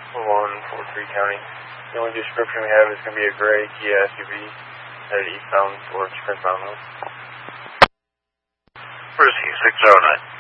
143 County. The only description we have is going to be a gray Kia SUV headed eastbound towards Prince Mountain Hills. Whiskey 609.